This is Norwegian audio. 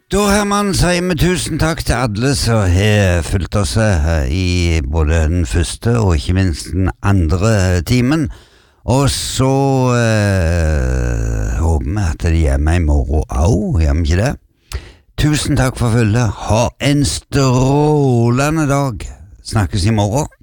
Da Herman sier vi tusen takk til alle som har fulgt oss i både den første og ikke minst den andre timen. Og så håper vi at de er med i morgen også, gjør vi ikke det? Tusen takk for følget. Ha en strålende dag. Snakkes i morgen.